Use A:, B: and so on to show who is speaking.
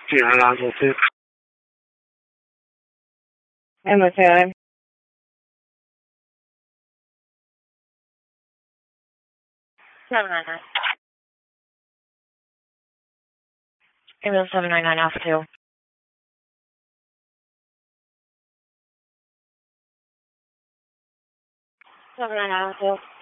A: Yeah, Alonzo too.
B: Emma time. Seven nine nine. Email 799 Alpha 2. 799 Alpha 2.